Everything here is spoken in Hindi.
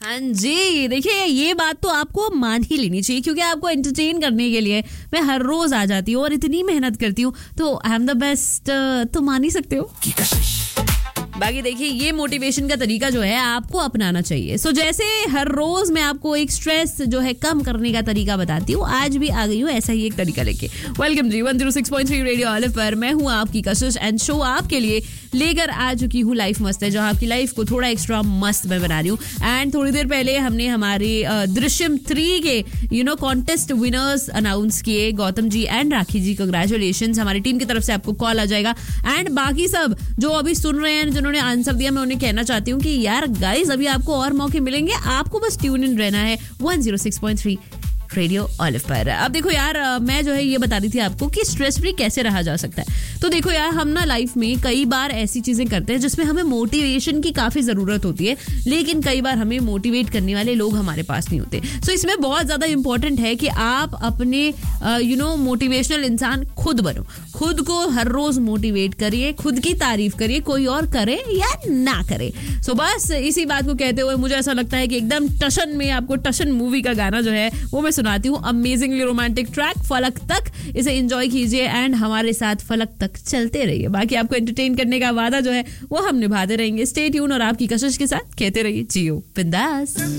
हाँ जी, देखिए ये बात तो आपको मान ही लेनी चाहिए क्योंकि आपको एंटरटेन करने के लिए मैं हर रोज आ जाती हूँ और इतनी मेहनत करती हूँ, तो आई एम द बेस्ट, तो मान ही सकते हो। बाकी देखिए ये मोटिवेशन का तरीका जो है आपको अपनाना चाहिए। सो जैसे हर रोज मैं आपको एक स्ट्रेस जो है कम करने का तरीका बताती हूँ, आज भी आ गई हूँ ऐसा ही एक तरीका लेके। वेलकम जी 106.3 रेडियो ऑलिव पर, मैं हूँ आपकी कशिश एंड शो आपके लिए लेकर आ चुकी हूँ लाइफ मस्त है, जहाँ आपकी लाइफ को थोड़ा एक्स्ट्रा मस्त मैं बना रही हूँ। एंड थोड़ी देर पहले हमने हमारे दृश्यम 3 के कॉन्टेस्ट विनर्स अनाउंस किए, Gautam ji and rakhi ji, congratulations, हमारी टीम की तरफ से आपको कॉल आ जाएगा। एंड बाकी सब जो अभी सुन रहे हैं, जिन्होंने आंसर दिया, मैं उन्हें कहना चाहती हूँ कि यार गाइस अभी आपको और मौके मिलेंगे, आपको बस ट्यून इन रहना है 106.3 रेडियो ऑलिव पर। अब देखो यार, मैं जो है ये बता रही थी आपको कि स्ट्रेस फ्री कैसे रहा जा सकता है। तो देखो यार, हम ना लाइफ में कई बार ऐसी चीजें करते हैं जिसमें हमें मोटिवेशन की काफी जरूरत होती है, लेकिन कई बार हमें मोटिवेट करने वाले लोग हमारे पास नहीं होते। सो इसमें बहुत ज्यादा इंपॉर्टेंट है कि आप अपने मोटिवेशनल इंसान खुद बनो, खुद को हर रोज मोटिवेट करिए, खुद की तारीफ करिए, कोई और करे या ना करे। सो बस इसी बात को कहते हुए मुझे ऐसा लगता है कि एकदम टशन में आपको टशन मूवी का गाना जो है वो मैं सुनाती हूँ, अमेजिंगली रोमांटिक ट्रैक फलक तक, इसे एंजॉय कीजिए एंड हमारे साथ फलक तक चलते रहिए। बाकी आपको एंटरटेन करने का वादा जो है वो हम निभाते रहेंगे। स्टे ट्यून और आपकी कशिश के साथ कहते रहिए जियो बिंदास।